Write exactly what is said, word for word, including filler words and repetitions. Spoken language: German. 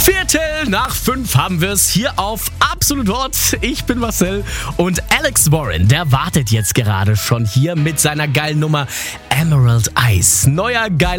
Viertel nach fünf haben wir es hier auf Absolut Hot. Ich bin Marcel und Alex Warren, der wartet jetzt gerade schon hier mit seiner geilen Nummer Emerald Eyes. Neuer geiler